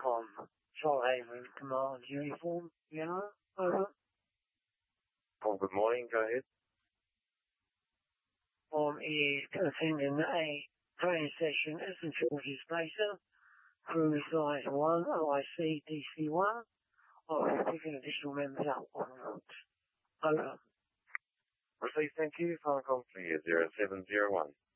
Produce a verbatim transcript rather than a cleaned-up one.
Falcon, Trollhaven Command Uniform, Yellow, over. Oh, good morning, go ahead. Um, is attending a training session at Saint George's Spacer, crew size one, O I C D C one, or picking additional members up on route. Over. Received, thank you. Falcon clear zero seven zero one.